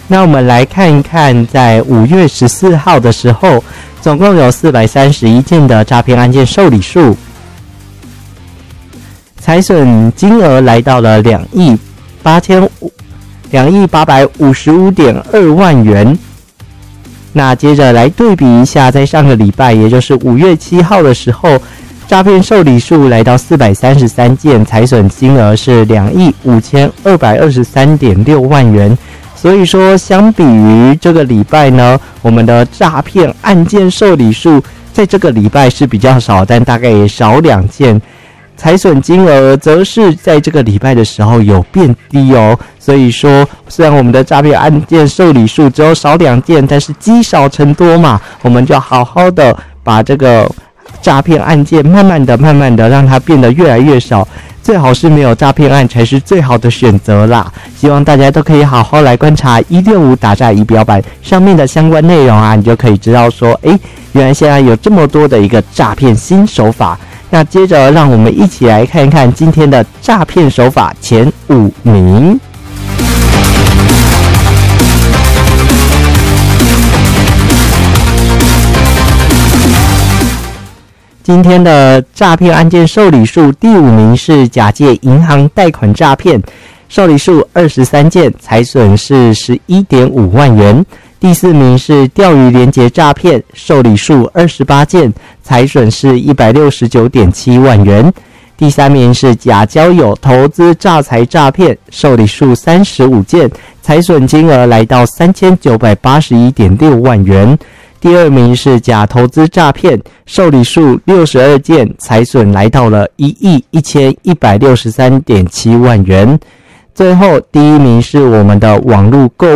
那我们来看一看，在5月14号的时候，总共有431件的诈骗案件受理数，财损金额来到了2亿855.2万元。那接着来对比一下，在上个礼拜，也就是5月7号的时候，诈骗受理数来到433件，财损金额是2亿5223.6万元。所以说，相比于这个礼拜呢，我们的诈骗案件受理数在这个礼拜是比较少，但大概也少2件。财损金额则是在这个礼拜的时候有变低哦。所以说，虽然我们的诈骗案件受理数只有少2件，但是积少成多嘛，我们就好好的把这个诈骗案件慢慢的让它变得越来越少。最好是没有诈骗案才是最好的选择啦。希望大家都可以好好来观察165打诈仪表板上面的相关内容啊，你就可以知道说，原来现在有这么多的一个诈骗新手法。那接着让我们一起来看一看今天的诈骗手法前5名。今天的诈骗案件受理数第5名是假借银行贷款诈骗，受理数23件，财损是 11.5 万元。第4名是钓鱼连结诈骗，受理数28件，财损是 169.7 万元。第3名是假交友投资诈财诈骗，受理数35件，财损金额来到 3981.6 万元。第2名是假投资诈骗，受理数62件，财损来到了1亿1163.7万元。最后第1名是我们的网络购